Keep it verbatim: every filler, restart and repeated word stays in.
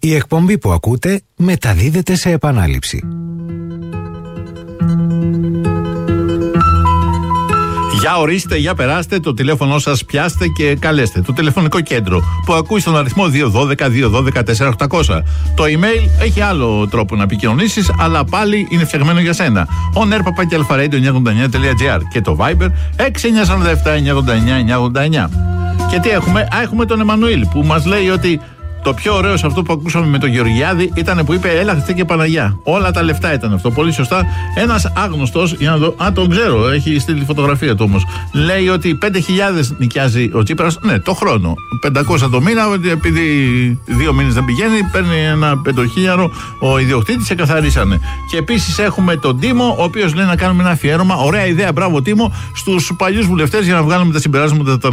Η εκπομπή που ακούτε μεταδίδεται σε επανάληψη. Για ορίστε, για περάστε, το τηλέφωνο σας πιάστε και καλέστε. Το τηλεφωνικό κέντρο που ακούει στον αριθμό δύο ένα δύο δύο ένα δύο τέσσερα οκτώ μηδέν μηδέν. Το email έχει άλλο τρόπο να επικοινωνήσεις, αλλά πάλι είναι φτιαγμένο για σένα. onair παπάκι αλφα-radio εννιακόσια ογδόντα εννιά τελεία τζι άρ και το Viber έξι εννιά τέσσερα επτά εννιακόσια ογδόντα εννιά εννιακόσια ογδόντα εννιά. Και τι έχουμε? Α, έχουμε τον Εμμανουήλ που μας λέει ότι το πιο ωραίο σε αυτό που ακούσαμε με τον Γεωργιάδη ήταν που είπε έλα Χριστέ και Παναγιά. Όλα τα λεφτά ήταν αυτό. Πολύ σωστά. Ένας άγνωστος, για να δω, α, τον ξέρω, έχει στείλει τη φωτογραφία του όμως. Λέει ότι πέντε χιλιάδες νοικιάζει ο Τσίπρας, ναι, το χρόνο. πεντακόσια το μήνα, επειδή δύο μήνες δεν πηγαίνει, παίρνει ένα πεντοχίλιαρο ο ιδιοκτήτης, εκαθαρίσανε. Και επίσης έχουμε τον Τίμο, ο οποίος λέει να κάνουμε ένα αφιέρωμα. Ωραία ιδέα, μπράβο Τίμο, στους παλιούς βουλευτές για να βγάλουμε τα συμπεράσματα